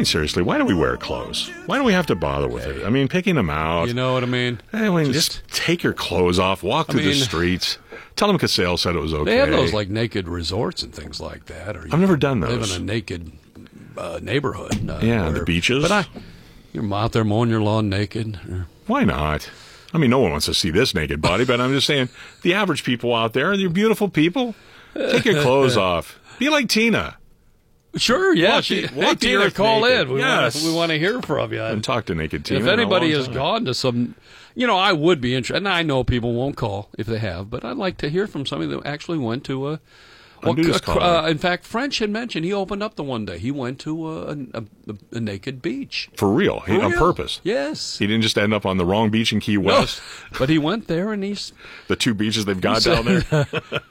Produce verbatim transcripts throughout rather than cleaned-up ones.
mean, seriously, why do we wear clothes? Why do we have to bother with it? I mean, picking them out. You know what I mean? I mean, just, just take your clothes off, walk through I mean, the streets. Tell them Casale said it was okay. They have those like naked resorts and things like that. Or I've never done those. Live in a naked uh, neighborhood. Uh, yeah, where, the beaches. But I, you're out there mowing your lawn naked. Or, why not? I mean, no one wants to see this naked body, but I'm just saying, the average people out there, you're beautiful people. Take your clothes off. Be like Tina. Sure, yeah. Walk, she, walk hey, Tina, call naked. in. We yes. want we want to hear from you. And talk to naked Tina. If anybody has gone to some, you know, I would be interested. And I know people won't call if they have, but I'd like to hear from somebody that actually went to a. Well, uh, in fact, French had mentioned he opened up the one day. He went to a, a, a, a naked beach. For real? For he, real? On purpose? Yes. He didn't just end up on the wrong beach in Key West? No, but he went there and he's... The two beaches they've got down there?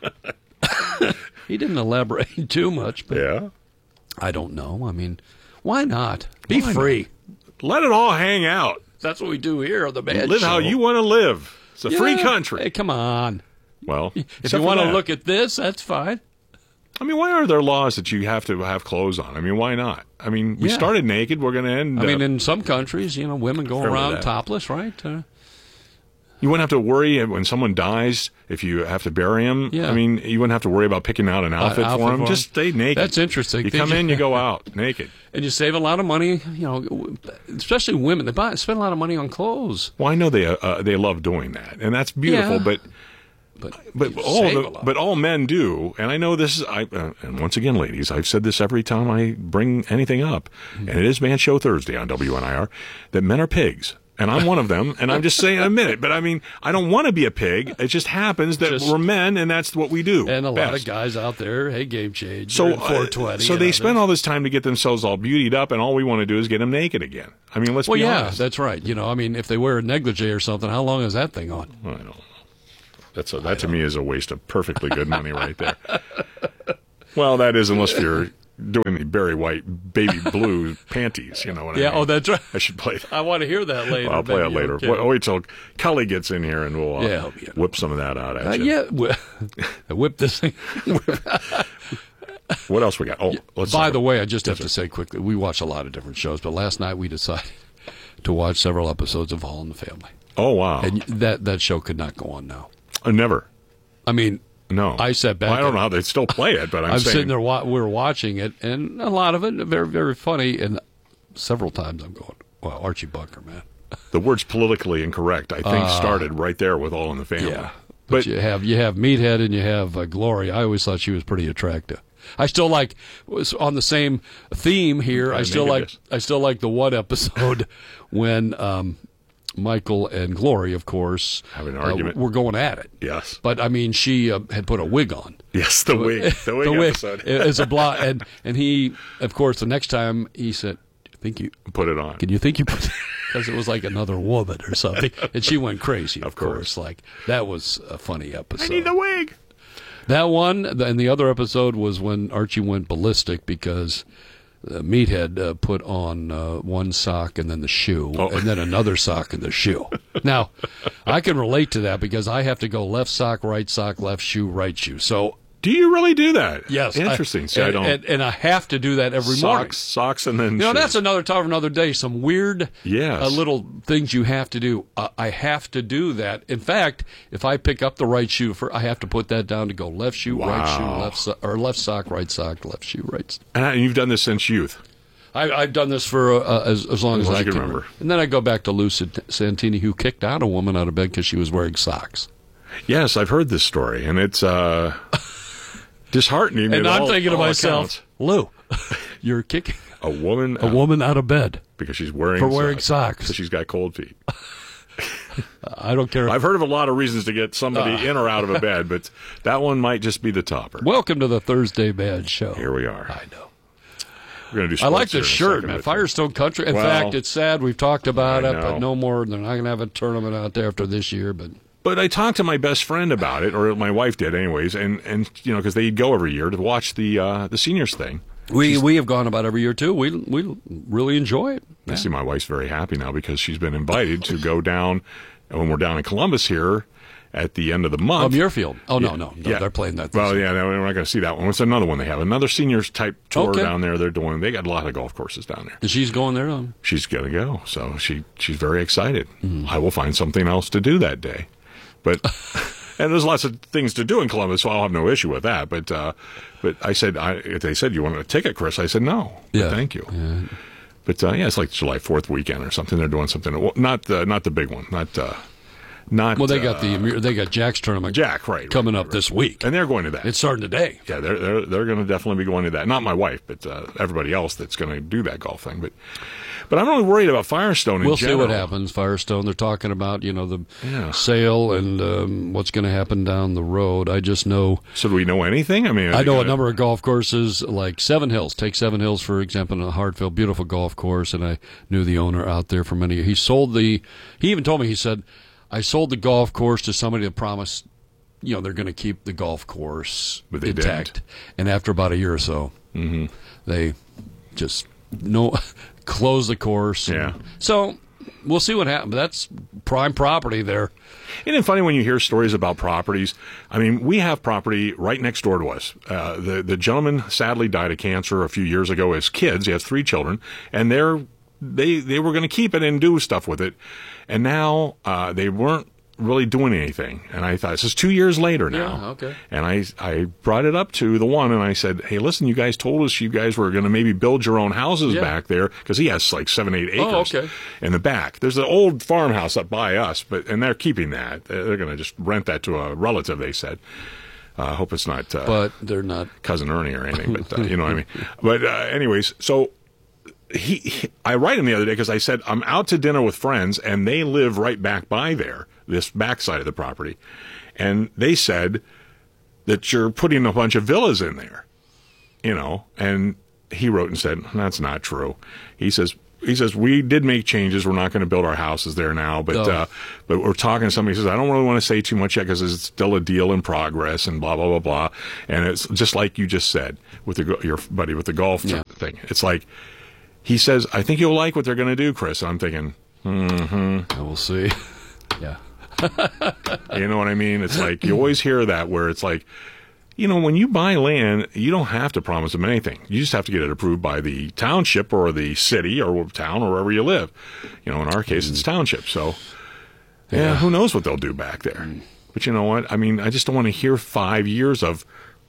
He didn't elaborate too much, but... Yeah? I don't know. I mean, why not? Be why free. Not? Let it all hang out. That's what we do here on the Bad Live Show. how you want to live. It's a yeah. free country. Hey, come on. Well, if you want to look at this, that's fine. I mean, why are there laws that you have to have clothes on? I mean, why not? I mean, we yeah. started naked. We're going to end. I mean, uh, in some countries, you know, women go around topless, right? Uh, you wouldn't have to worry when someone dies if you have to bury him. Yeah. I mean, you wouldn't have to worry about picking out an outfit, uh, outfit for him. For Just stay naked. That's interesting. You Did come you? in, you go out naked. And you save a lot of money, you know, especially women. They buy, spend a lot of money on clothes. Well, I know they uh, they love doing that, and that's beautiful, yeah. but... But, but all the, but all men do, and I know this is. I uh, and once again, ladies, I've said this every time I bring anything up, mm-hmm. and it is Man Show Thursday on W N I R, that men are pigs, and I'm one of them, and I'm just saying, admit it. But I mean, I don't want to be a pig. It just happens that just, we're men, and that's what we do. And a best. lot of guys out there, hey, game change. So, four twenty. Uh, so they spend all this time to get themselves all beautied up, and all we want to do is get them naked again. I mean, let's well, be yeah, honest. That's right. You know, I mean, if they wear a negligee or something, how long is that thing on? I don't know. That's a, that to me is a waste of perfectly good money right there. Well, that is unless you're doing the Barry White baby blue panties. You know what yeah, I mean? Yeah, oh, that's right. I should play that. I want to hear that later. Well, I'll play it later. Okay. Wait, wait till Cully gets in here and we'll uh, yeah, yeah. whip some of that out at uh, you. Yeah, whip this thing. What else we got? Oh, let's By the way, I just have to say quickly, we watch a lot of different shows, but last night we decided to watch several episodes of All in the Family. Oh, wow. And that, that show could not go on now. Uh, never. I mean, no. I sat back. Well, I don't and, know how they still play it, but I'm, I'm saying. sitting there. Wa- we were watching it, and a lot of it very, very funny. And several times I'm going, "Wow, Archie Bunker, man." The words politically incorrect, I think, uh, started right there with All in the Family. Yeah, but, but you have you have Meathead and you have uh, Glory. I always thought she was pretty attractive. I still like was on the same theme here. I still like I still like the one episode when. Um, Michael and Glory, of course, have an argument. Uh, were going at it. Yes, but I mean, she uh, had put a wig on. Yes, the wig, the wig, the wig episode is a blonde, and and he, of course, the next time he said, "I think you put it on." Can you think you put? Because it was like another woman or something, and she went crazy. Of, of course. course, like that was a funny episode. I need the wig. That one, and the other episode was when Archie went ballistic because. Uh, Meathead uh, put on uh, one sock and then the shoe, oh. and then another sock and the shoe. Now, I can relate to that because I have to go left sock, right sock, left shoe, right shoe. So, do you really do that? Yes. Interesting. I, See, and, I don't. And, and I have to do that every socks, morning. Socks and then You know, shoes. that's another talk for another day. Some weird yes. uh, little things you have to do. Uh, I have to do that. In fact, if I pick up the right shoe, for I have to put that down to go left shoe, wow. right shoe, left so- or left sock, right sock, left shoe, right sock. And you've done this since youth? I, I've done this for uh, as, as long as, as, as I you can remember. And then I go back to Lou Santini, who kicked out a woman out of bed because she was wearing socks. Yes, I've heard this story, and it's uh, disheartening. And I'm all, thinking to all myself, accounts. Lou, you're kicking a woman a out, woman out of bed because she's wearing for wearing socks. socks. So she's got cold feet. I don't care. I've heard of a lot of reasons to get somebody uh, in or out of a bed, but that one might just be the topper. Welcome to the Thursday Bad Show. Here we are. I know. We're gonna do I like the shirt, second, man. Firestone Country. In well, fact, it's sad. We've talked about I it, but know. no more. They're not going to have a tournament out there after this year. But but I talked to my best friend about it, or my wife did, anyways, and, and you know because they go every year to watch the uh, the seniors thing. We She's, we have gone about every year too. We we really enjoy it. I yeah. see my wife's very happy now because she's been invited to go down, and when we're down in Columbus here, at the end of the month. Oh, Muirfield. Oh, no, Yeah. no. no Yeah. They're playing that. This Well, year. yeah, no, we're not going to see that one. It's another one they have. Another seniors type tour Okay. down there they're doing. They got a lot of golf courses down there. And she's going there? Um, She's going to go. So she she's very excited. Mm-hmm. I will find something else to do that day. But and there's lots of things to do in Columbus, so I'll have no issue with that. But uh, but I said, I, they said, you want a ticket, Chris? I said, no. But Yeah. thank you. Yeah. But uh, yeah, it's like July fourth weekend or something. They're doing something. Well, not the not the big one. Not uh, not. Well, they got uh, the they got Jack's tournament Jack right coming right, up right. this week. and they're going to that. It's starting today. Yeah, they're they're they're going to definitely be going to that. Not my wife, but uh, everybody else that's going to do that golf thing. But but I'm really worried about Firestone in We'll general. see what happens. Firestone. They're talking about you know the Yeah. sale and um, what's going to happen down the road. I just know. So do we know anything? I mean, are I they know a gonna- number of golf courses like Seven Hills. Take Seven Hills for example, in Hartfield, beautiful golf course, and I knew the owner out there for many years. He sold the. He even told me he said, "I sold the golf course to somebody that promised, you know, they're going to keep the golf course But they intact." didn't. And after about a year or so, Mm-hmm. they just no close the course. Yeah. So we'll see what happens. That's prime property there. Isn't it funny when you hear stories about properties? I mean, we have property right next door to us. Uh, the the gentleman sadly died of cancer a few years ago as kids. He has three children, and they're they they were going to keep it and do stuff with it, and now uh, they weren't really doing anything. And I thought, this is two years later now. Yeah, okay. And I I brought it up to the one, and I said, hey, listen, you guys told us you guys were going to maybe build your own houses Yeah. back there, because he has like seven, eight acres Oh, okay. in the back. There's an old farmhouse up by us, but and they're keeping that. They're going to just rent that to a relative, they said. I uh, hope it's not uh, But they're not. Cousin Ernie or anything, but uh, you know what I mean. But uh, anyways, so he, he, I write him the other day because I said, I'm out to dinner with friends, and they live right back by there, this backside of the property. And they said that you're putting a bunch of villas in there, you know. And he wrote and said, that's not true. He says, he says, we did make changes. We're not going to build our houses there now, but Oh. uh, but we're talking to somebody who says, I don't really want to say too much yet because it's still a deal in progress and blah, blah, blah, blah. And it's just like you just said with the, go- your buddy with the golf Yeah. thing. It's like, he says, I think you'll like what they're going to do, Chris. And I'm thinking, mm-hmm. We'll see. Yeah. You know what I mean? It's like, you always hear that where it's like, you know, when you buy land, you don't have to promise them anything. You just have to get it approved by the township or the city or town or wherever you live. You know, in our case, it's township. So, yeah, Yeah. who knows what they'll do back there. But you know what? I mean, I just don't want to hear five years of...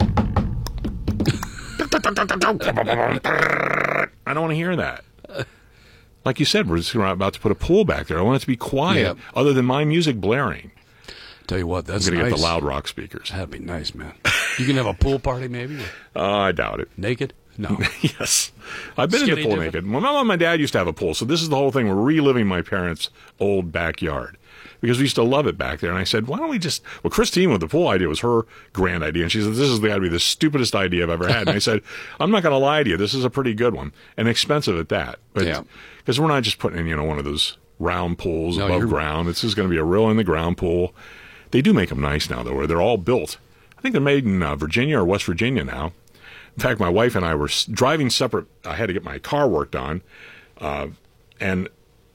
I don't want to hear that. Like you said, we're just about to put a pool back there. I want it to be quiet, Yeah. other than my music blaring. Tell you what, I'm that's going to nice. get the loud rock speakers. That'd be nice, man. You can have a pool party, maybe. Uh, I doubt it. Naked? No. Yes. I've been in Skinny the pool dipping? naked. My mom and my dad used to have a pool, so this is the whole thing. We're reliving my parents' old backyard because we used to love it back there. And I said, why don't we just... Well, Christine with the pool idea was her grand idea, and she said, this has got to be the stupidest idea I've ever had. And I said, I'm not going to lie to you. This is a pretty good one, and expensive at that. But Yeah. because we're not just putting in, you know, one of those round pools No, above you're- ground. This is going to be a real in-the-ground pool. They do make them nice now, though, where they're all built. I think they're made in uh, Virginia or West Virginia now. In fact, my wife and I were s- driving separate. I had to get my car worked on, uh, and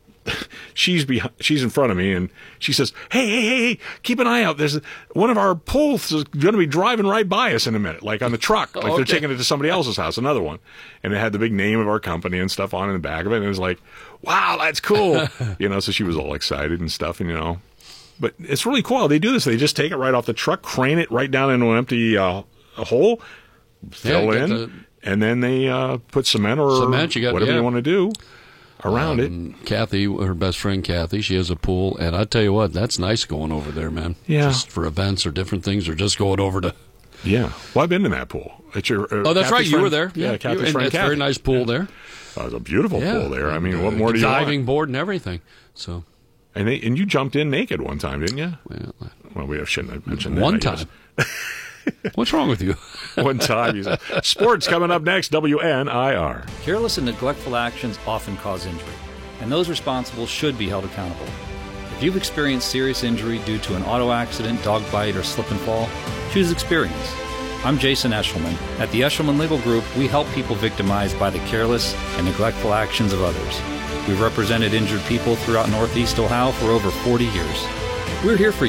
she's behind, she's in front of me, and she says, "Hey, hey, hey, hey! Keep an eye out. There's one of our pools is going to be driving right by us in a minute, like on the truck, like they're Okay. taking it to somebody else's house. Another one, and it had the big name of our company and stuff on in the back of it. And it was like, wow, that's cool, you know. So she was all excited and stuff, and you know. But it's really cool how they do this. They just take it right off the truck, crane it right down into an empty uh, a hole, fill get in, the- and then they uh, put cement or Cement, you got- whatever yeah. you want to do around it. Um, Kathy, her best friend Kathy, she has a pool, and I tell you what, that's nice going over there, man. Yeah. Just for events or different things, or just going over to. Yeah. Well, I've been in that pool. It's your, uh, Oh, that's Kathy's right, you friend- were there. Yeah, you- Kathy's and friend it's a Kathy. very nice pool there. Oh, it was a beautiful Yeah. pool there. I mean, And, what uh, more do you diving want? board and everything. So, And they, and you jumped in naked one time, didn't you? well, Well, we shouldn't have mentioned that. one I guess. time. What's wrong with you? One time. You said. Sports coming up next. W N I R. Careless and neglectful actions often cause injury, and those responsible should be held accountable. If you've experienced serious injury due to an auto accident, dog bite, or slip and fall, choose experience. I'm Jason Eshelman. At the Eshelman Legal Group, we help people victimized by the careless and neglectful actions of others. We've represented injured people throughout Northeast Ohio for over forty years. We're here for you.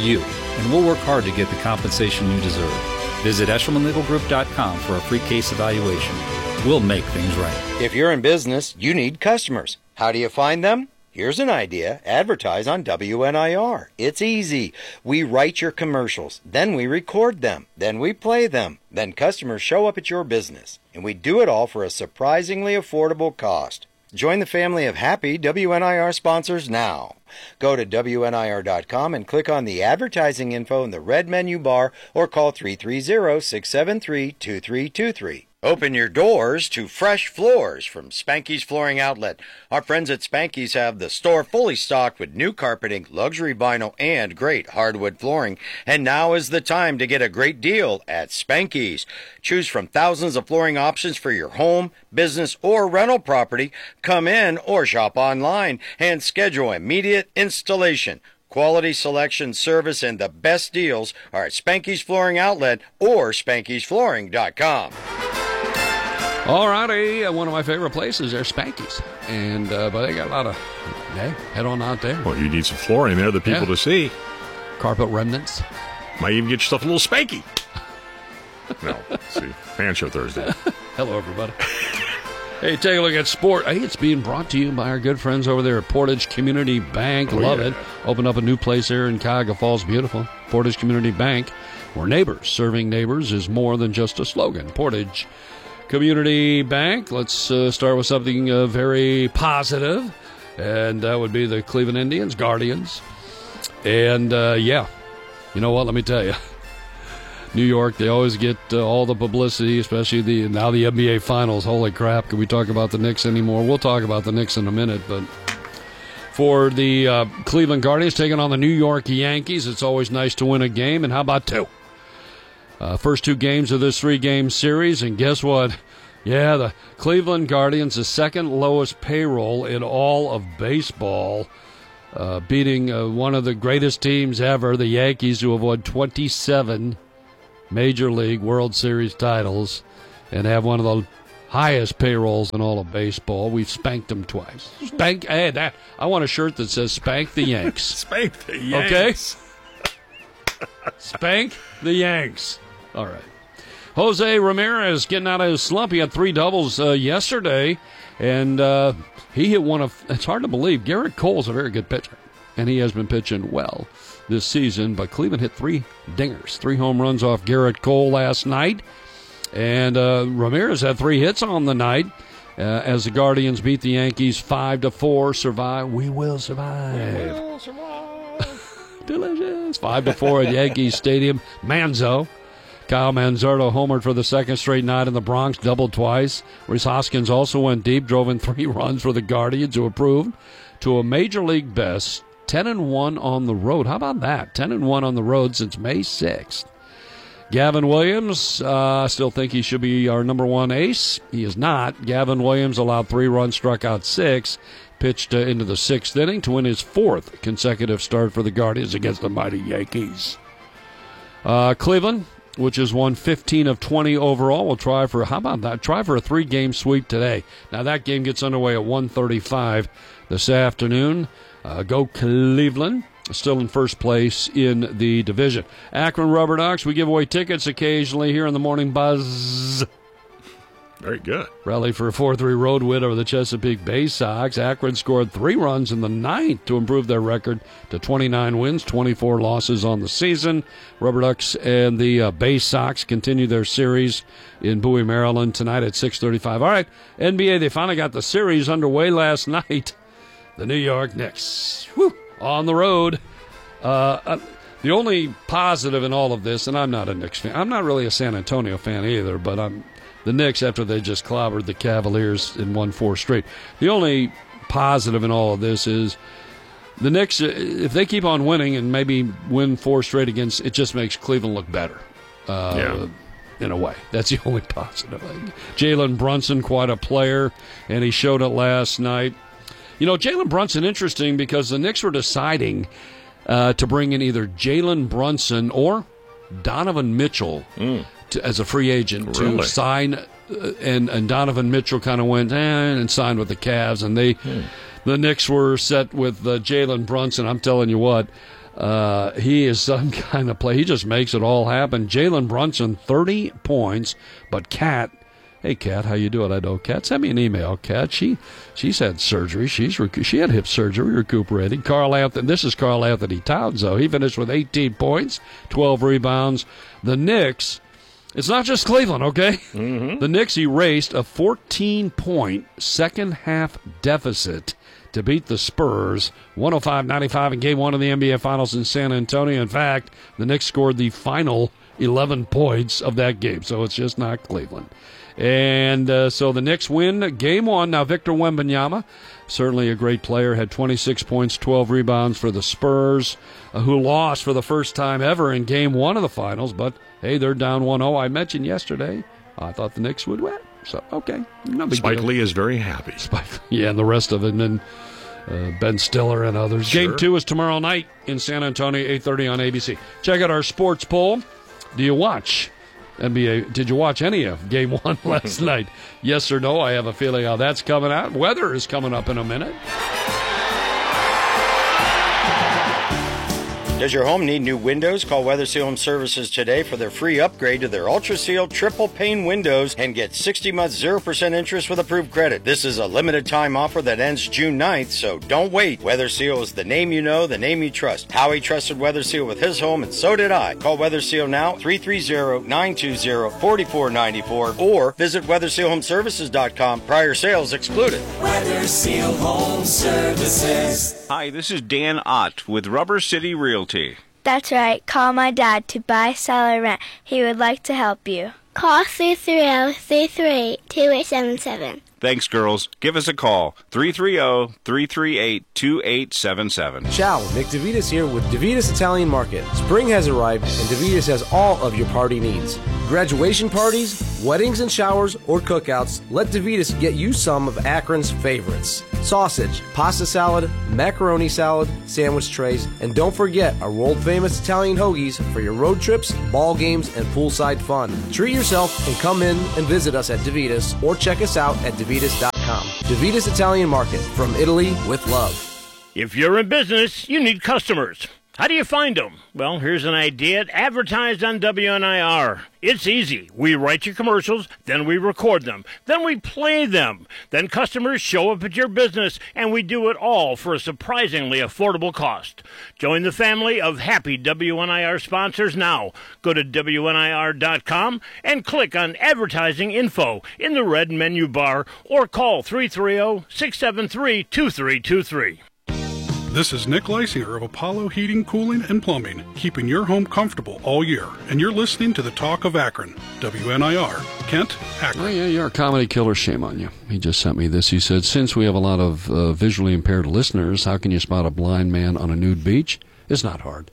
and we'll work hard to get the compensation you deserve. Visit Eshelman Legal Group dot com for a free case evaluation. We'll make things right. If you're in business, you need customers. How do you find them? Here's an idea. Advertise on W N I R. It's easy. We write your commercials, then we record them, then we play them. Then customers show up at your business. And we do it all for a surprisingly affordable cost. Join the family of happy W N I R sponsors now. Go to W N I R dot com and click on the advertising info in the red menu bar or call three three zero, six seven three, two three two three. Open your doors to fresh floors from Spanky's Flooring Outlet. Our friends at Spanky's have the store fully stocked with new carpeting, luxury vinyl, and great hardwood flooring. And now is the time to get a great deal at Spanky's. Choose from thousands of flooring options for your home, business, or rental property. Come in or shop online and schedule immediate installation. Quality selection, service, and the best deals are at Spanky's Flooring Outlet or Spankys Flooring dot com. Alrighty, uh, one of my favorite places there, Spanky's, and uh, but they got a lot of. Hey, head on out there. Well, you need some flooring there, the people Yeah. to see. Carpet remnants. Might even get yourself a little spanky. No, see, Fan Show Thursday. Hello, everybody. Hey, take a look at sport. Hey, it's being brought to you by our good friends over there at Portage Community Bank. Oh, Love yeah. it. Opened up a new place there in Cuyahoga Falls. Beautiful. Portage Community Bank, where neighbors serving neighbors is more than just a slogan. Portage Community Bank. Let's uh, start with something uh, very positive, and that would be the Cleveland Indians, Guardians. And, uh, yeah, you know what? Let me tell you. New York, they always get uh, all the publicity, especially the now the N B A Finals. Holy crap, can we talk about the Knicks anymore? We'll talk about the Knicks in a minute, but for the uh, Cleveland Guardians taking on the New York Yankees, it's always nice to win a game, and how about two? Uh, first two games of this three-game series, and guess what? Yeah, the Cleveland Guardians, the second lowest payroll in all of baseball, uh, beating uh, one of the greatest teams ever, the Yankees, who have won twenty-seven Major League World Series titles and have one of the highest payrolls in all of baseball. We've spanked them twice. Spank, hey, that, I want a shirt that says Spank the Yanks. Spank the Yanks. Okay? Spank the Yanks. All right. Jose Ramirez getting out of his slump. He had three doubles uh, yesterday, and uh, he hit one of, it's hard to believe, Garrett Cole's a very good pitcher, and he has been pitching well this season, but Cleveland hit three dingers, three home runs off Garrett Cole last night, and uh, Ramirez had three hits on the night uh, as the Guardians beat the Yankees five to four. Survive, we will survive. We will survive. Delicious. Five to four at Yankee Stadium. Manzo, Kyle Manzardo homered for the second straight night in the Bronx, doubled twice. Rhys Hoskins also went deep, drove in three runs for the Guardians, who improved to a Major League best ten and one on the road. How about that? ten and one on the road since May sixth. Gavin Williams, uh, still think he should be our number one ace. He is not. Gavin Williams allowed three runs, struck out six, pitched uh, into the sixth inning to win his fourth consecutive start for the Guardians against the mighty Yankees. Uh, Cleveland, which has won fifteen of twenty overall, will try for, how about that? Try for a three-game sweep today. Now that game gets underway at one thirty-five this afternoon. Uh, go Cleveland, still in first place in the division. Akron Rubber Ducks, we give away tickets occasionally here in the Morning Buzz. Very good. Rally for a four three road win over the Chesapeake Bay Sox. Akron scored three runs in the ninth to improve their record to twenty-nine wins, twenty-four losses on the season. Rubber Ducks and the uh, Bay Sox continue their series in Bowie, Maryland tonight at six thirty-five. All right, N B A, they finally got the series underway last night. The New York Knicks, whew, on the road. Uh, uh, the only positive in all of this, and I'm not a Knicks fan. I'm not really a San Antonio fan either, but I'm the Knicks after they just clobbered the Cavaliers and won four straight. The only positive in all of this is the Knicks, if they keep on winning and maybe win four straight against, it just makes Cleveland look better. Uh, yeah. In a way. That's the only positive. Jalen Brunson, quite a player, and he showed it last night. You know, Jalen Brunson, interesting because the Knicks were deciding uh, to bring in either Jalen Brunson or Donovan Mitchell mm. to, as a free agent really? to sign, uh, and, and Donovan Mitchell kind of went eh, and signed with the Cavs, and they, mm. the Knicks were set with uh, Jalen Brunson. I'm telling you what, Uh, he is some kind of play. He just makes it all happen. Jalen Brunson, thirty points, but Kat, hey Kat, how you doing? I know Kat. Send me an email, Kat. She she's had surgery. She's recu- she had hip surgery, recuperating. Carl Anthony. This is Carl Anthony Towns, though. He finished with eighteen points, twelve rebounds. The Knicks. It's not just Cleveland, okay? Mm-hmm. The Knicks erased a fourteen-point second-half deficit to beat the Spurs, one oh five ninety-five in Game one of the N B A Finals in San Antonio. In fact, the Knicks scored the final eleven points of that game, so it's just not Cleveland. And uh, so the Knicks win Game one. Now, Victor Wembanyama, certainly a great player, had twenty-six points, twelve rebounds for the Spurs, uh, who lost for the first time ever in Game one of the Finals. But, hey, they're down one oh. I mentioned yesterday I thought the Knicks would win. So, okay. No big Spike deal. Lee is very happy. Spike, yeah, and the rest of it, and then uh, Ben Stiller and others. Sure. Game two is tomorrow night in San Antonio, eight thirty on A B C. Check out our sports poll. Do you watch N B A? Did you watch any of Game one last night? Yes or no? I have a feeling how that's coming out. Weather is coming up in a minute. Does your home need new windows? Call Weather Seal Home Services today for their free upgrade to their Ultra Seal triple pane windows and get sixty months zero percent interest with approved credit. This is a limited time offer that ends June ninth, so don't wait. Weather Seal is the name you know, the name you trust. Howie trusted Weather Seal with his home, and so did I. Call Weather Seal now, three three zero, nine two zero, four four nine four, or visit weather seal home services dot com. Prior sales excluded. Weather Seal Home Services. Hi, this is Dan Ott with Rubber City Realty. That's right. Call my dad to buy, sell, or rent. He would like to help you. Call three three zero, three three eight, two eight seven seven. Thanks, girls. Give us a call, three three zero, three three eight, two eight seven seven. Ciao, Nick DeVitas here with DeVitas Italian Market. Spring has arrived, and DeVitas has all of your party needs. Graduation parties, weddings and showers, or cookouts, let DeVitas get you some of Akron's favorites. Sausage, pasta salad, macaroni salad, sandwich trays, and don't forget our world-famous Italian hoagies for your road trips, ball games, and poolside fun. Treat yourself and come in and visit us at DeVitas or check us out at devitas dot com. DeVitas Italian Market, from Italy with love. If you're in business, you need customers. How do you find them? Well, here's an idea. Advertise on W N I R. It's easy. We write your commercials, then we record them, then we play them. Then customers show up at your business, and we do it all for a surprisingly affordable cost. Join the family of happy W N I R sponsors now. Go to W N I R dot com and click on Advertising Info in the red menu bar, or call three three zero, six seven three, two three two three. This is Nick Leisinger of Apollo Heating, Cooling, and Plumbing, keeping your home comfortable all year. And you're listening to the Talk of Akron, W N I R, Kent, Akron. Oh, yeah, you're a comedy killer. Shame on you. He just sent me this. He said, since we have a lot of uh, visually impaired listeners, how can you spot a blind man on a nude beach? It's not hard.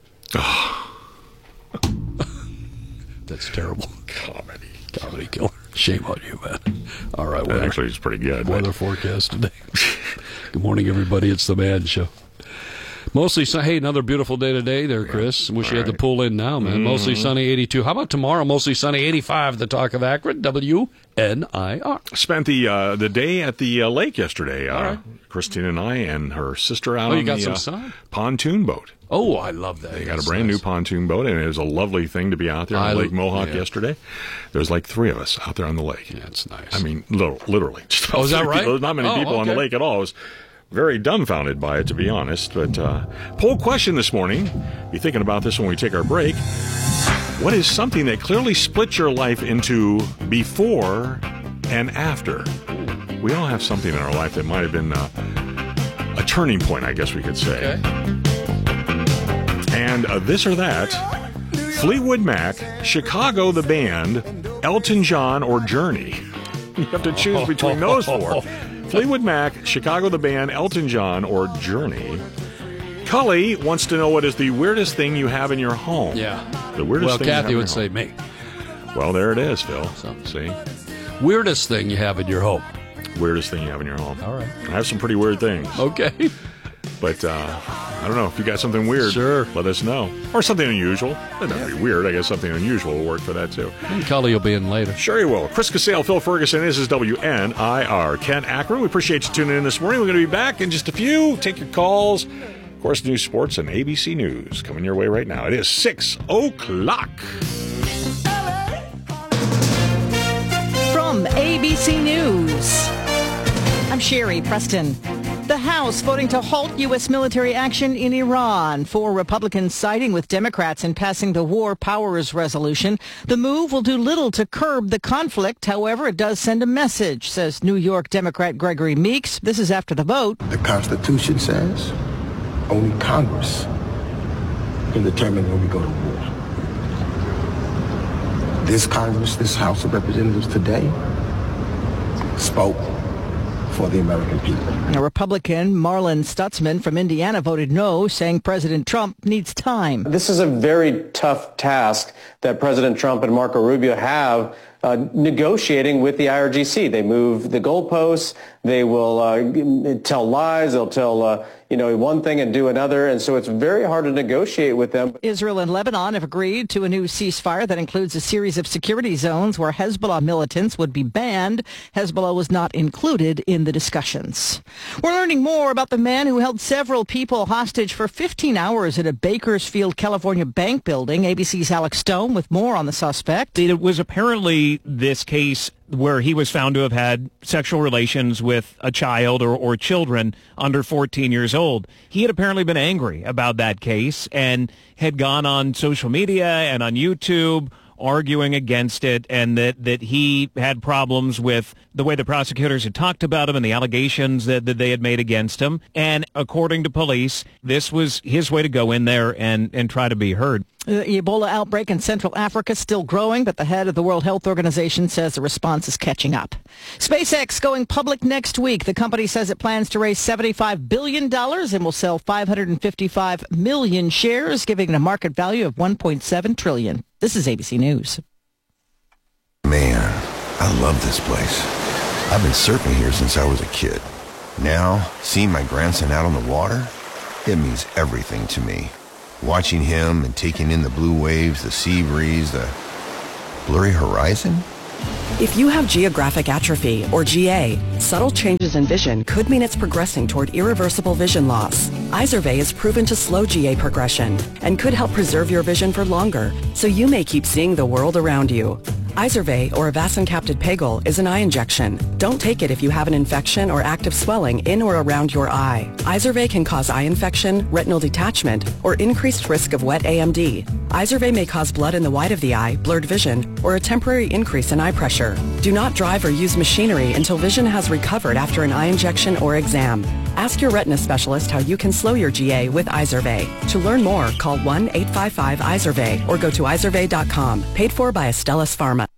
That's terrible. Comedy. Comedy killer. Shame on you, man. All right. That actually is pretty good. Weather forecast today. Good morning, everybody. It's the Man Show. Mostly sunny. Hey, another beautiful day today there, Chris. Wish you had to pull in now, man. Mm-hmm. Mostly sunny, eighty-two. How about tomorrow? Mostly sunny, eighty-five. The Talk of Akron, W N I R. Spent the uh, the day at the uh, lake yesterday. Uh, right. Christine and I and her sister out oh, on you got the some uh, sun? pontoon boat. Oh, I love that. They got That's a brand nice. new pontoon boat, and it was a lovely thing to be out there on I, Lake Mohawk yeah. yesterday. There was like three of us out there on the lake. Yeah, it's nice. I mean, literally. literally just oh, is that three right? People. There's not many oh, people okay. on the lake at all. I was very dumbfounded by it, to be honest. But uh, poll question this morning. Be thinking about this when we take our break. What is something that clearly splits your life into before and after? We all have something in our life that might have been uh, a turning point, I guess we could say. Okay. And uh, this or that, Fleetwood Mac, Chicago the band, Elton John, or Journey. You have to choose between those four. Fleetwood Mac, Chicago the band, Elton John, or Journey. Cully wants to know what is the weirdest thing you have in your home. Yeah. The weirdest well, thing you have Kathy in would your say home. me. Well, there it is, Phil. So. See? Weirdest thing you have in your home. Weirdest thing you have in your home. All right. I have some pretty weird things. Okay. But uh, I don't know. If you got something weird, sure, let us know. Or something unusual. Doesn't have to be weird. I guess something unusual will work for that, too. And Cully will be in later. Sure you will. Chris Casale, Phil Ferguson. This is W N I R. Kent Akron. We appreciate you tuning in this morning. We're going to be back in just a few. Take your calls. Of course, news, sports, and A B C News coming your way right now. It is six o'clock. From A B C News, I'm Sherry Preston. The House voting to halt U S military action in Iran. Four Republicans siding with Democrats in passing the War Powers Resolution. The move will do little to curb the conflict. However, it does send a message, says New York Democrat Gregory Meeks. This is after the vote. The Constitution says only Congress can determine when we go to war. This Congress, this House of Representatives today, spoke for the American people. A Republican, Marlin Stutzman from Indiana, voted no, saying President Trump needs time. This is a very tough task that President Trump and Marco Rubio have uh, negotiating with the I R G C. They move the goalposts. They will uh, tell lies. They'll tell, uh, you know, one thing and do another. And so it's very hard to negotiate with them. Israel and Lebanon have agreed to a new ceasefire that includes a series of security zones where Hezbollah militants would be banned. Hezbollah was not included in the discussions. We're learning more about the man who held several people hostage for fifteen hours at a Bakersfield, California bank building. A B C's Alex Stone with more on the suspect. It was apparently this case where he was found to have had sexual relations with a child or, or children under fourteen years old. He had apparently been angry about that case and had gone on social media and on YouTube arguing against it, and that, that he had problems with the way the prosecutors had talked about him and the allegations that, that they had made against him. And according to police, this was his way to go in there and, and try to be heard. The Ebola outbreak in Central Africa is still growing, but the head of the World Health Organization says the response is catching up. SpaceX going public next week. The company says it plans to raise seventy-five billion dollars and will sell five hundred fifty-five million shares, giving it a market value of one point seven trillion dollars. This is A B C News. Man, I love this place. I've been surfing here since I was a kid. Now, seeing my grandson out on the water, it means everything to me. Watching him and taking in the blue waves, the sea breeze, the blurry horizon. If you have geographic atrophy, or G A, subtle changes in vision could mean it's progressing toward irreversible vision loss. Izervay is proven to slow G A progression and could help preserve your vision for longer, so you may keep seeing the world around you. Izervay, or avacincaptad pegol, is an eye injection. Don't take it if you have an infection or active swelling in or around your eye. Izervay can cause eye infection, retinal detachment, or increased risk of wet A M D. Izervay may cause blood in the white of the eye, blurred vision, or a temporary increase in eye pressure. Do not drive or use machinery until vision has recovered after an eye injection or exam. Ask your retina specialist how you can slow your G A with Izervay. To learn more, call one eight five five Izervay or go to izervay dot com. Paid for by Astellas Pharma.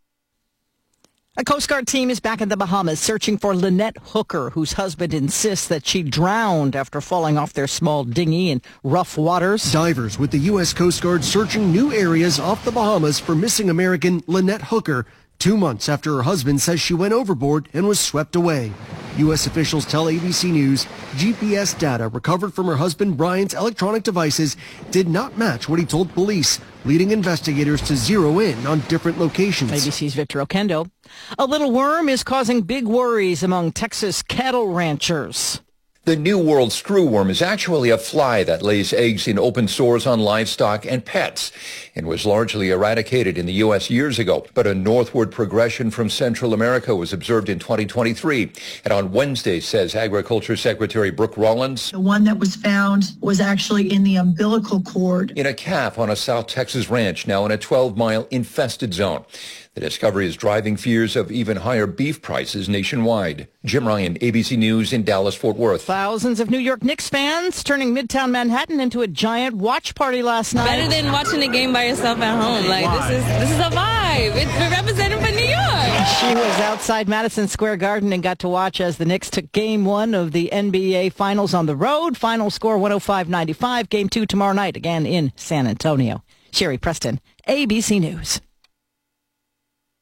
A Coast Guard team is back in the Bahamas searching for Lynette Hooker, whose husband insists that she drowned after falling off their small dinghy in rough waters. Divers with the U S Coast Guard searching new areas off the Bahamas for missing American Lynette Hooker, two months after her husband says she went overboard and was swept away. U S officials tell A B C News G P S data recovered from her husband Brian's electronic devices did not match what he told police, leading investigators to zero in on different locations. A B C's Victor Okendo. A little worm is causing big worries among Texas cattle ranchers. The New World screwworm is actually a fly that lays eggs in open sores on livestock and pets and was largely eradicated in the U S years ago. But a northward progression from Central America was observed in twenty twenty-three. And on Wednesday, says Agriculture Secretary Brooke Rollins, the one that was found was actually in the umbilical cord in a calf on a South Texas ranch, now in a twelve-mile infested zone. The discovery is driving fears of even higher beef prices nationwide. Jim Ryan, A B C News in Dallas-Fort Worth. Thousands of New York Knicks fans turning Midtown Manhattan into a giant watch party last night. Better than watching the game by yourself at home. Like, Why? this is this is a vibe. It's we're representing for New York. She was outside Madison Square Garden and got to watch as the Knicks took game one of the N B A Finals on the road. Final score one oh five ninety-five. Game two tomorrow night, again in San Antonio. Sherry Preston, A B C News.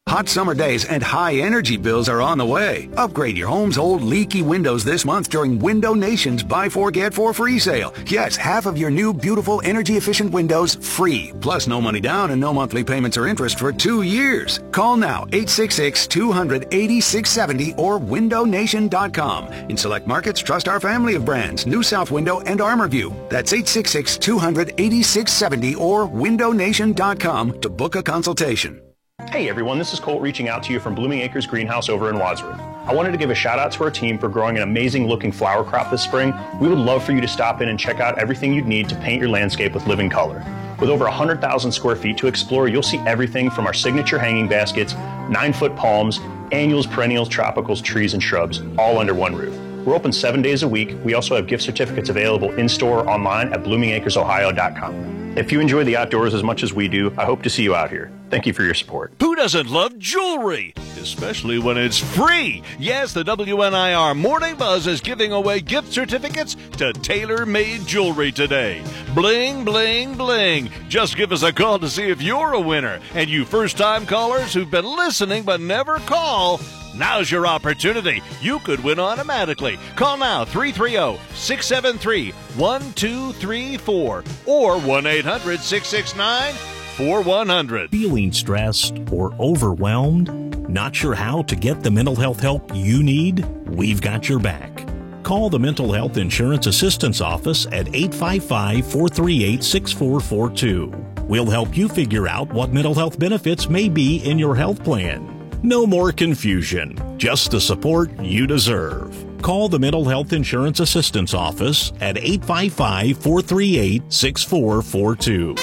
Hot summer days and high energy bills are on the way. Upgrade your home's old leaky windows this month during Window Nation's Buy Four Get Four free sale. Yes, half of your new beautiful energy efficient windows free. Plus no money down and no monthly payments or interest for two years. Call now eight six six, two hundred, eighty-six seventy or window nation dot com. In select markets, trust our family of brands, New South Window and ArmorView. That's eight six six, two hundred, eighty-six seventy or window nation dot com to book a consultation. Hey everyone, this is Colt reaching out to you from Blooming Acres Greenhouse over in Wadsworth. I wanted to give a shout out to our team for growing an amazing looking flower crop this spring. We would love for you to stop in and check out everything you'd need to paint your landscape with living color. With over one hundred thousand square feet to explore, you'll see everything from our signature hanging baskets, nine foot palms, annuals, perennials, tropicals, trees, and shrubs, all under one roof. We're open seven days a week. We also have gift certificates available in-store or online at blooming acres ohio dot com. If you enjoy the outdoors as much as we do, I hope to see you out here. Thank you for your support. Who doesn't love jewelry? Especially when it's free. Yes, the W N I R Morning Buzz is giving away gift certificates to tailor-made jewelry today. Bling, bling, bling. Just give us a call to see if you're a winner. And you first-time callers who've been listening but never call, now's your opportunity. You could win automatically. Call now, three three zero, six seven three, one two three four or one eight hundred, six six nine, four one zero zero. Feeling stressed or overwhelmed? Not sure how to get the mental health help you need? We've got your back. Call the Mental Health Insurance Assistance Office at eight five five, four three eight, six four four two. We'll help you figure out what mental health benefits may be in your health plan. No more confusion, just the support you deserve. Call the Mental Health Insurance Assistance Office at eight five five, four three eight, six four four two.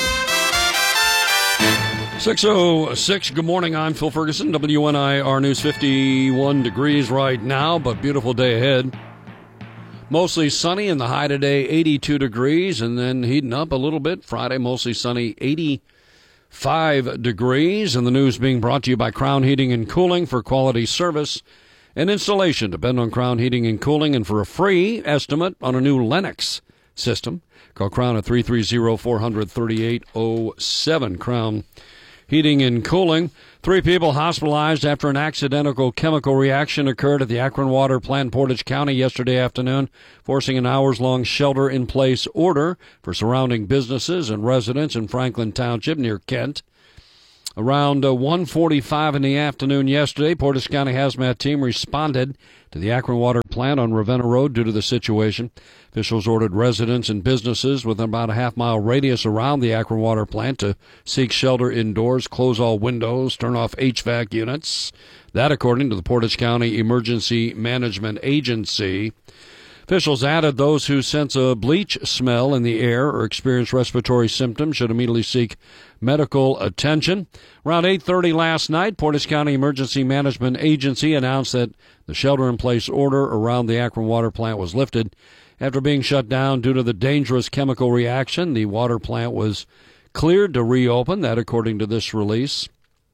six oh six, good morning. I'm Phil Ferguson, W N I R News. Fifty-one degrees right now, but beautiful day ahead. Mostly sunny in the high today, eighty-two degrees, and then heating up a little bit. Friday, mostly sunny, eighty-five degrees. And the news being brought to you by Crown Heating and Cooling. For quality service and installation, depend on Crown Heating and Cooling. And for a free estimate on a new Lennox system, call Crown at three three zero, four hundred, thirty-eight oh seven. Crown Heating and Cooling. Three people hospitalized after an accidental chemical reaction occurred at the Akron Water Plant in Portage County yesterday afternoon, forcing an hours-long shelter-in-place order for surrounding businesses and residents in Franklin Township near Kent. Around uh, one forty-five in the afternoon yesterday, Portage County Hazmat team responded to the Akron Water Plant on Ravenna Road due to the situation. Officials ordered residents and businesses within about a half-mile radius around the Akron Water Plant to seek shelter indoors, close all windows, turn off H V A C units. That, according to the Portage County Emergency Management Agency. Officials added those who sense a bleach smell in the air or experience respiratory symptoms should immediately seek medical attention. Around eight thirty last night, Portage County Emergency Management Agency announced that the shelter-in-place order around the Akron Water Plant was lifted. After being shut down due to the dangerous chemical reaction, the water plant was cleared to reopen. That, according to this release.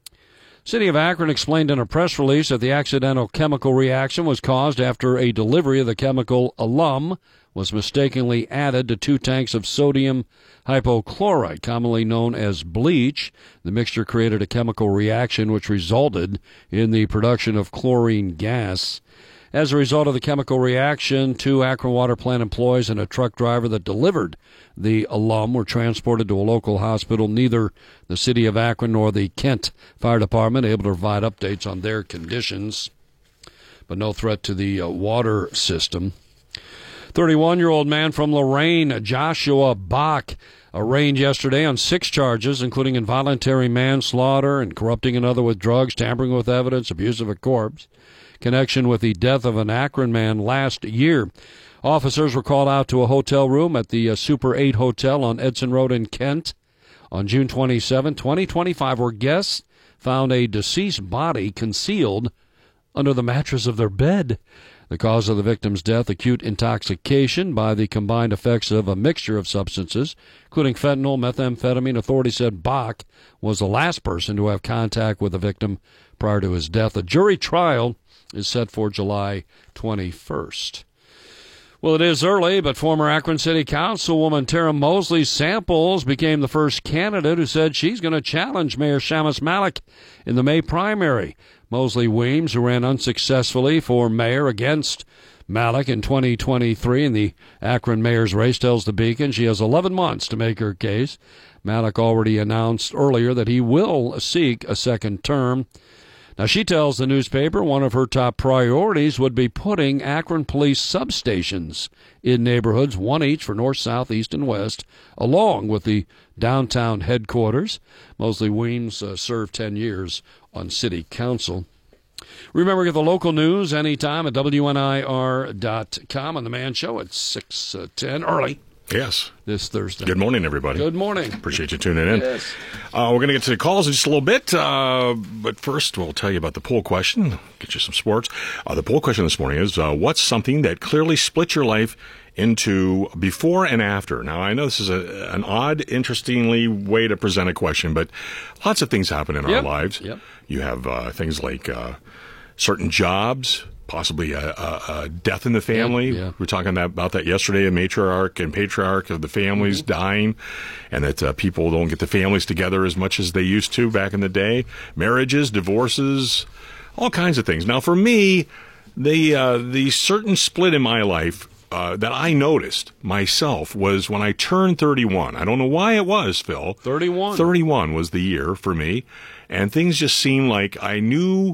City of Akron explained in a press release that the accidental chemical reaction was caused after a delivery of the chemical alum was mistakenly added to two tanks of sodium hypochlorite, commonly known as bleach. The mixture created a chemical reaction which resulted in the production of chlorine gas. As a result of the chemical reaction, two Akron Water Plant employees and a truck driver that delivered the alum were transported to a local hospital. Neither the City of Akron nor the Kent Fire Department able to provide updates on their conditions, but no threat to the uh, water system. thirty-one-year-old man from Lorain, Joshua Bach, arraigned yesterday on six charges, including involuntary manslaughter and corrupting another with drugs, tampering with evidence, abuse of a corpse, connection with the death of an Akron man last year. Officers were called out to a hotel room at the uh, Super eight Hotel on Edson Road in Kent on June twenty-seventh, twenty twenty-five, where guests found a deceased body concealed under the mattress of their bed. The cause of the victim's death, acute intoxication by the combined effects of a mixture of substances, including fentanyl, methamphetamine. Authorities said Bach was the last person to have contact with the victim prior to his death. A jury trial is set for July twenty-first. Well, it is early, but former Akron City Councilwoman Tara Mosley Samples became the first candidate who said she's going to challenge Mayor Shamus Malik in the May primary. Mosley Weems, who ran unsuccessfully for mayor against Malik in twenty twenty-three in the Akron mayor's race, tells the Beacon she has eleven months to make her case. Malik already announced earlier that he will seek a second term. Now, she tells the newspaper one of her top priorities would be putting Akron police substations in neighborhoods, one each for north, south, east, and west, along with the downtown headquarters. Mosley Weems uh, served ten years on city council. Remember, get the local news anytime at W N I R dot com on The Man Show at six ten early. Yes. This Thursday. Good morning, everybody. Good morning. Appreciate you tuning in. Yes. Uh, we're going to get to the calls in just a little bit, uh, but first we'll tell you about the poll question, get you some sports. Uh, the poll question this morning is, uh, what's something that clearly split your life into before and after? Now, I know this is a, an odd, interestingly way to present a question, but lots of things happen in Yep. our lives. Yep. You have uh, things like uh, certain jobs, possibly a, a, a death in the family. Yeah, yeah. We were talking that, about that yesterday, a matriarch and patriarch of the families Mm-hmm. dying, and that uh, people don't get the families together as much as they used to back in the day. Marriages, divorces, all kinds of things. Now, for me, the, uh, the certain split in my life uh, that I noticed myself was when I turned thirty-one. I don't know why it was, Phil. thirty-one. thirty-one was the year for me, and things just seemed like I knew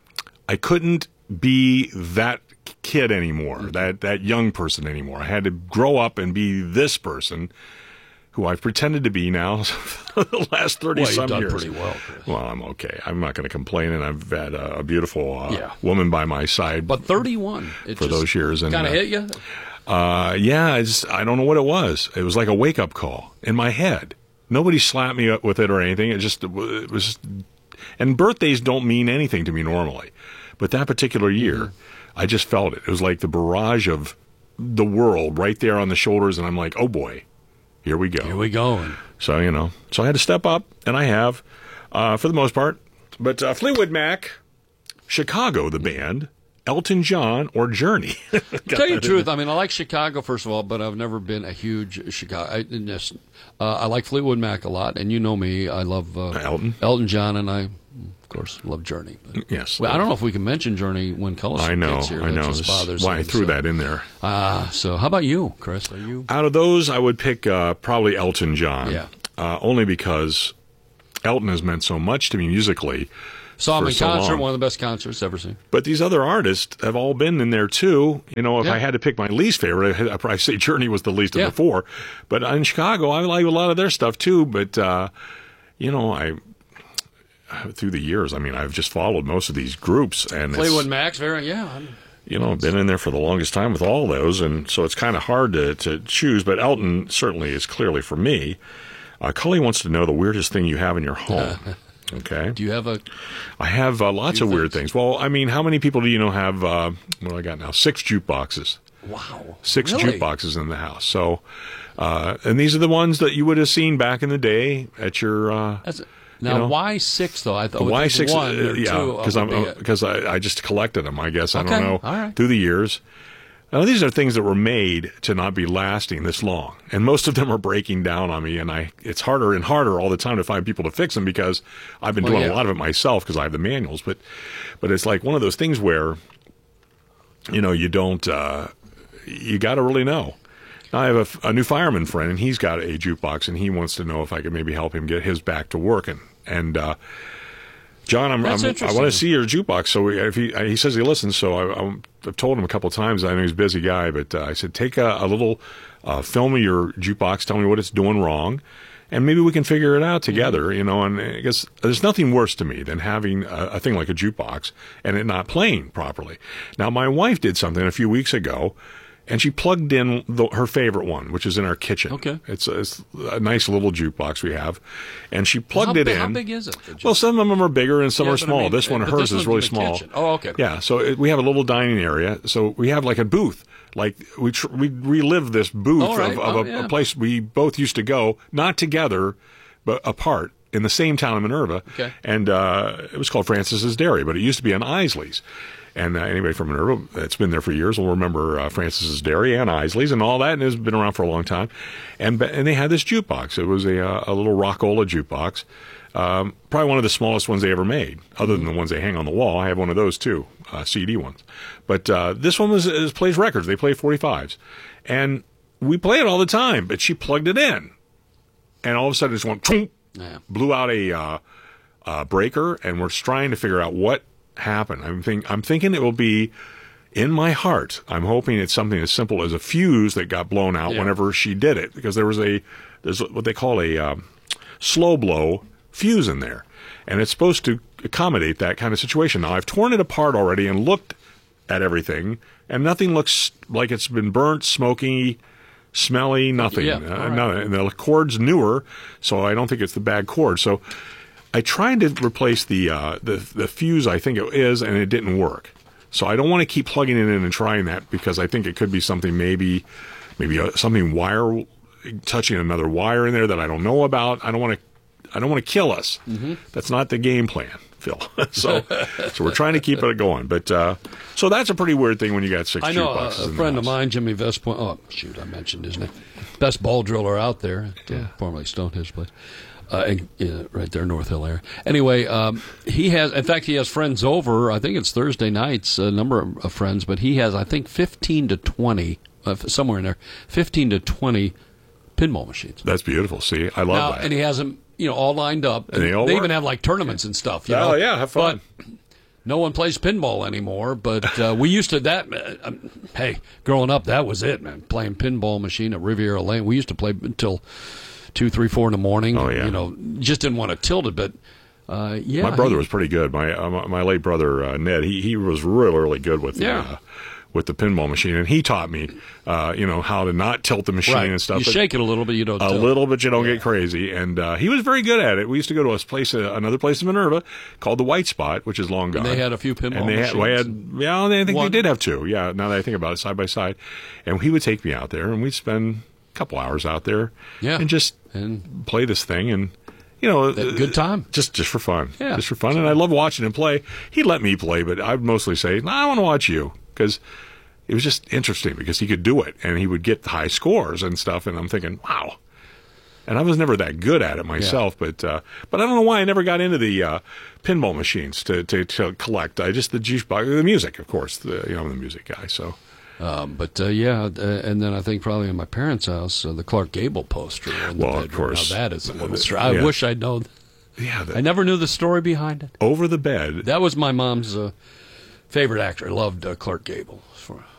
I couldn't be that kid anymore, Mm-hmm. that, that young person anymore. I had to grow up and be this person who I've pretended to be now for the last thirty-some well, you've done years. pretty well, Chris. Well, I'm okay. I'm not going to complain, and I've had a, a beautiful uh, Yeah. woman by my side But thirty-one. It for just those years. And kind of uh, hit you? Uh, yeah, it's, I don't know what it was. It was like a wake-up call in my head. Nobody slapped me up with it or anything. It just it was just, and birthdays don't mean anything to me normally. But that particular year, mm-hmm. I just felt it. It was like the barrage of the world right there on the shoulders, and I'm like, oh boy, here we go. Here we go. And So, you know, so I had to step up, and I have, uh, for the most part. But uh, Fleetwood Mac, Chicago, the band, Elton John, or Journey. To tell you the truth, I mean, I like Chicago, first of all, but I've never been a huge Chicago. I, just, uh, I like Fleetwood Mac a lot, and you know me. I love uh, Elton. Elton John, and I, of course, love Journey. But, Yes. well, I don't know if we can mention Journey when Cullison I know, gets here. I That know. just This bothers is why I me, threw so. that in there. Ah, so how about you, Chris? Are you? Out of those, I would pick uh, probably Elton John. Yeah. Uh, only because Elton has meant so much to me musically. Saw him for in so concert, long. one of the best concerts ever seen. But these other artists have all been in there too. You know, if Yeah. I had to pick my least favorite, I'd probably say Journey was the least Yeah. of the four. But in Chicago, I like a lot of their stuff too. But, uh, you know, I through the years, I mean, I've just followed most of these groups. And Fleetwood it's, Mac's very, yeah. I'm, you know, been in there for the longest time with all those. And so it's kind of hard to, to choose. But Elton certainly is clearly for me. Uh, Cully wants to know the weirdest thing you have in your home. Okay. Do you have a? I have uh, lots Few of weird things. Well, I mean, how many people do you know have, uh, what do I got now? Six jukeboxes. Wow. Six Really? jukeboxes in the house. So, uh, and these are the ones that you would have seen back in the day at your, uh, That's a, now, you know, why six though? I thought the Y six, one uh, or yeah, two because would I'm be it. because I, I just collected them. I guess I Okay, don't know all right. through the years. Now, these are things that were made to not be lasting this long, and most of them are breaking down on me. And I, it's harder and harder all the time to find people to fix them because I've been Well, doing yeah. a lot of it myself because I have the manuals. But, but it's like one of those things where, you know, you don't, uh, you got to really know. Now, I have a, a new fireman friend, and he's got a jukebox, and he wants to know if I could maybe help him get his back to working. And uh, John, I'm, That's I'm, I interesting. want to see your jukebox. So if he he says he listens, so I, I'm, I've told him a couple of times. I know he's a busy guy, but uh, I said take a, a little uh, film of your jukebox. Tell me what it's doing wrong, and maybe we can figure it out together. You know, and I guess there's nothing worse to me than having a, a thing like a jukebox and it not playing properly. Now, my wife did something a few weeks ago. And she plugged in the, her favorite one, which is in our kitchen. Okay. It's a, it's a nice little jukebox we have. And she plugged how it big, in. How big is it? Well, some of them are bigger and some Yeah, are but I small. mean, this one, but hers this is one's really in the small. kitchen. Oh, okay. Yeah, so it, we have a little dining area. So we have like a booth. Like we tr- we relive this booth All right. of, of Oh, a, yeah. a place we both used to go, not together, but apart in the same town of Minerva. Okay. And uh, it was called Francis's Dairy, but it used to be on Isley's. And uh, anybody from Minerva that's been there for years will remember uh, Francis's Dairy and Isley's and all that, and it's been around for a long time. And and they had this jukebox. It was a uh, a little Rockola jukebox, um, probably one of the smallest ones they ever made, other than the ones they hang on the wall. I have one of those too, uh, C D ones. But uh, this one was is, plays records. They play forty-fives, and we play it all the time. But she plugged it in, and all of a sudden it just went, boom, yeah. blew out a uh, uh, breaker, and we're trying to figure out what happened. I'm think I'm thinking it will be in my heart. I'm hoping it's something as simple as a fuse that got blown out Yeah. whenever she did it, because there was a there's what they call a um, slow blow fuse in there, and it's supposed to accommodate that kind of situation. Now I've torn it apart already and looked at everything, and nothing looks like it's been burnt, smoky, smelly, nothing. Yeah, Uh, all right. no, and the cord's newer, so I don't think it's the bad cord. So I tried to replace the uh, the the fuse, I think it is, and it didn't work. So I don't want to keep plugging it in and trying that, because I think it could be something maybe maybe uh, something wire touching another wire in there that I don't know about. I don't want to I don't want to kill us. Mhm. That's not the game plan, Phil. so so we're trying to keep it going. But uh, so that's a pretty weird thing when you got six I know a, jukeboxes a in the friend of house. mine, Jimmy Vestpoint. Oh, shoot, I mentioned his name. Best ball driller out there, at, uh, formerly Stonehenge place. Uh, and, uh, right there, North Hill area. Anyway, um, he has, in fact, he has friends over. I think it's Thursday nights, a number of, of friends, but he has, I think, fifteen to twenty, uh, somewhere in there, fifteen to twenty pinball machines. That's beautiful. See, I love Now, that. and he has them, you know, all lined up. And they all even work. have like tournaments and stuff. You Oh, know? yeah, have fun. But no one plays pinball anymore. But uh, we used to that. Uh, um, hey, growing up, that was it, man. Playing pinball machine at Riviera Lane. We used to play until two, three, four in the morning. Oh, yeah. You know, just didn't want to tilt it, but uh, yeah. my brother he- was pretty good. My uh, my- my late brother uh, Ned, he he was really really good with the, Yeah. uh, with the pinball machine, and he taught me, uh, you know, how to not tilt the machine Right. and stuff. You But shake it a little bit, you don't a tilt. little bit, you don't get crazy. And uh, he was very good at it. We used to go to a place, uh, another place in Minerva called the White Spot, which is long gone. And they had a few pinball and they had, machines. we had, yeah, I think One- they did have two. Yeah, now that I think about it, side by side. And he would take me out there, and we'd spend a couple hours out there, Yeah. and just And play this thing, and you know, That good time. just just for fun, Yeah. just for fun. And I love watching him play. He'd let me play, but I'd mostly say, "No, I want to watch you," because it was just interesting because he could do it, and he would get high scores and stuff. And I'm thinking, wow. And I was never that good at it myself, but uh, but I don't know why I never got into the uh, pinball machines to, to to collect. I just the juice box, the music, of course. The, you know, I'm the music guy, so. Um, but uh, yeah, uh, and then I think probably in my parents' house, uh, the Clark Gable poster. In the Well, of bedroom. course. Now that is a little strange. I Yeah. wish I'd known. Yeah, I never knew the story behind it. Over the bed. That was my mom's uh, favorite actor. I loved uh, Clark Gable. For,